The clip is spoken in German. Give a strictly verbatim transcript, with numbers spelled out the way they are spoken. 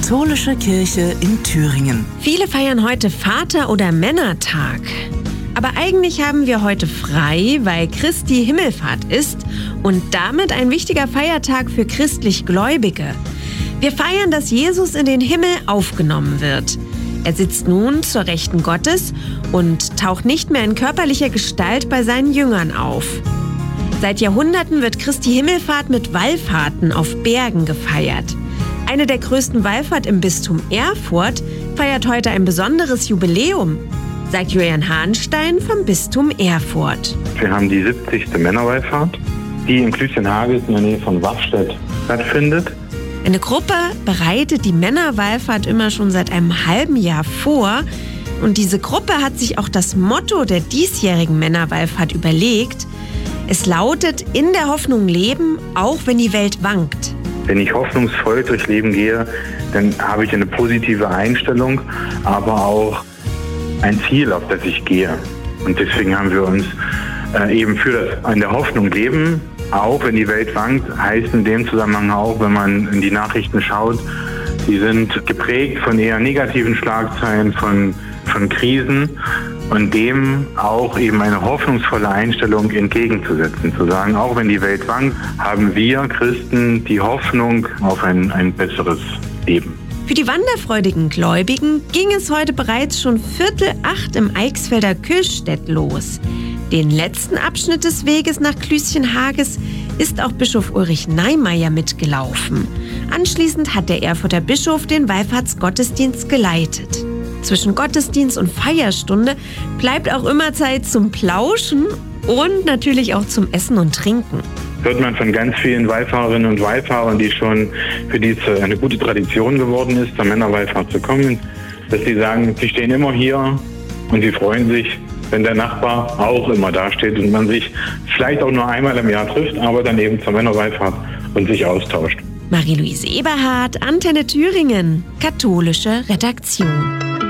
Katholische Kirche in Thüringen. Viele feiern heute Vater- oder Männertag. Aber eigentlich haben wir heute frei, weil Christi Himmelfahrt ist und damit ein wichtiger Feiertag für christlich Gläubige. Wir feiern, dass Jesus in den Himmel aufgenommen wird. Er sitzt nun zur Rechten Gottes und taucht nicht mehr in körperlicher Gestalt bei seinen Jüngern auf. Seit Jahrhunderten wird Christi Himmelfahrt mit Wallfahrten auf Bergen gefeiert. Eine der größten Wallfahrten im Bistum Erfurt feiert heute ein besonderes Jubiläum, sagt Julian Hahnstein vom Bistum Erfurt. Wir haben die siebzigste Männerwallfahrt, die in Klüßchen-Hages in der Nähe von Waffstedt stattfindet. Eine Gruppe bereitet die Männerwallfahrt immer schon seit einem halben Jahr vor. Und diese Gruppe hat sich auch das Motto der diesjährigen Männerwallfahrt überlegt. Es lautet: in der Hoffnung leben, auch wenn die Welt wankt. Wenn ich hoffnungsvoll durchs Leben gehe, dann habe ich eine positive Einstellung, aber auch ein Ziel, auf das ich gehe. Und deswegen haben wir uns äh, eben für das in der Hoffnung leben, auch wenn die Welt wankt, heißt in dem Zusammenhang auch, wenn man in die Nachrichten schaut, die sind geprägt von eher negativen Schlagzeilen, von, von Krisen und dem auch eben eine hoffnungsvolle Einstellung entgegenzusetzen. Zu sagen, auch wenn die Welt wankt, haben wir Christen die Hoffnung auf ein, ein besseres Leben. Für die wanderfreudigen Gläubigen ging es heute bereits schon Viertel acht im Eichsfelder Kühlstedt los. Den letzten Abschnitt des Weges nach Klüßchen-Hages ist auch Bischof Ulrich Neimeyer mitgelaufen. Anschließend hat der Erfurter Bischof den Wallfahrtsgottesdienst geleitet. Zwischen Gottesdienst und Feierstunde bleibt auch immer Zeit zum Plauschen und natürlich auch zum Essen und Trinken. Hört man von ganz vielen Wallfahrerinnen und Wallfahrern, die schon für die es eine gute Tradition geworden ist, zur Männerwallfahrt zu kommen, dass sie sagen, sie stehen immer hier und sie freuen sich, wenn der Nachbar auch immer dasteht und man sich vielleicht auch nur einmal im Jahr trifft, aber dann eben zur Männerwallfahrt und sich austauscht. Marie-Louise Eberhardt, Antenne Thüringen, katholische Redaktion.